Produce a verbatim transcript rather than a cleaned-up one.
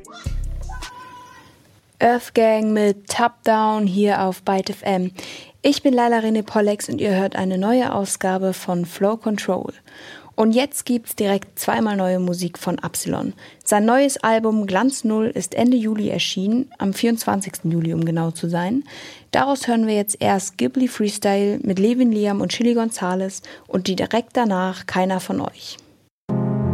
Earth Gang mit Top Down hier auf Byte F M. Ich bin Laila René Pollex und ihr hört eine neue Ausgabe von Flow Control. Und jetzt gibt's direkt zweimal neue Musik von Absilon. Sein neues Album Glanz Null ist Ende Juli erschienen, am vierundzwanzigsten Juli um genau zu sein. Daraus hören wir jetzt erst Ghibli Freestyle mit Levin Liam und Chili Gonzales und die direkt danach Keiner von euch.